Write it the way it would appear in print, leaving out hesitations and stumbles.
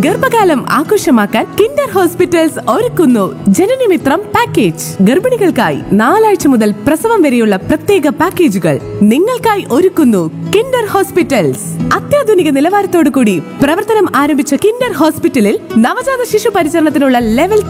ഗർഭകാലം ആഘോഷമാക്കാൻ Kinder hospitals ഒരുക്കുന്നു ജനനമിത്രം പാക്കേജ്. ഗർഭിണികൾക്കായി 4 ആഴ്ച മുതൽ പ്രസവം വരെയുള്ള പ്രത്യേക പാക്കേജുകൾ നിങ്ങൾക്കായി ഒരുക്കുന്നു കിൻഡർ ഹോസ്പിറ്റൽസ്. അത്യാധുനിക നിലവാരത്തോടു കൂടി പ്രവർത്തനം ആരംഭിച്ച കിൻഡർ ഹോസ്പിറ്റലിൽ നവജാത ശിശു പരിചരണത്തിനുള്ള ലെവൽ